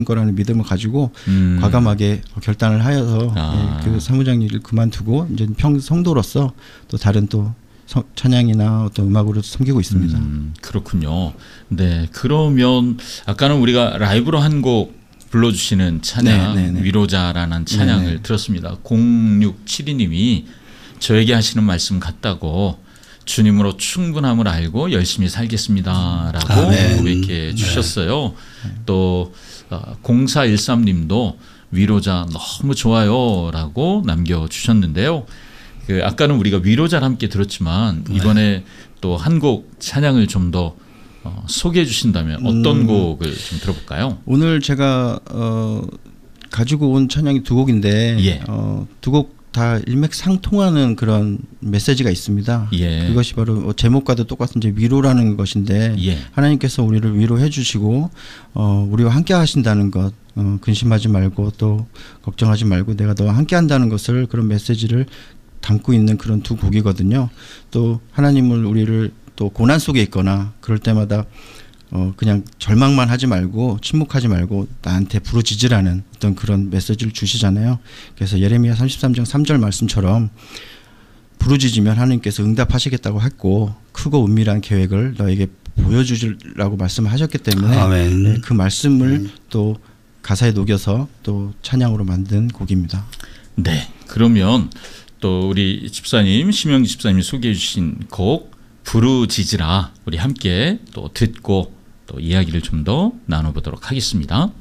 거라는 믿음을 가지고 과감하게 결단을 하여서 그 사무장 일을 그만두고 이제 성도로서 또 다른 또 찬양이나 어떤 음악으로 섬기고 있습니다. 그렇군요. 네, 그러면 아까는 우리가 라이브로 한 곡 불러주시는 찬양 위로자라는 찬양을 들었습니다. 0672님이 저에게 하시는 말씀 같다고 주님으로 충분함을 알고 열심히 살겠습니다 라고 고백해 주셨어요. 또 0413님도 위로자 너무 좋아요 라고 남겨주셨는데요. 아까는 우리가 위로자를 함께 들었지만 이번에 또 한 곡 찬양을 좀 더 소개해 주신다면 어떤 곡을 좀 들어볼까요? 오늘 제가 가지고 온 찬양이 두 곡인데 두 곡 다 일맥상통하는 그런 메시지가 있습니다. 그것이 바로 제목과도 똑같은 이제 위로라는 것인데 하나님께서 우리를 위로해 주시고 우리와 함께 하신다는 것, 근심하지 말고 또 걱정하지 말고 내가 너와 함께 한다는 것을, 그런 메시지를 담고 있는 그런 두 곡이거든요. 또 하나님을, 우리를 또 고난 속에 있거나 그럴 때마다 그냥 절망만 하지 말고 침묵하지 말고 나한테 부르짖으라는 어떤 그런 메시지를 주시잖아요. 그래서 예레미야 33장 3절 말씀처럼 부르짖으면 하나님께서 응답하시겠다고 했고 크고 은밀한 계획을 너에게 보여주시라고 말씀하셨기 때문에 그 말씀을 또 가사에 녹여서 또 찬양으로 만든 곡입니다. 네, 그러면 또 우리 집사님, 심영기 집사님이 소개해 주신 곡 부르짖으라 우리 함께 또 듣고 또 이야기를 좀 더 나눠보도록 하겠습니다.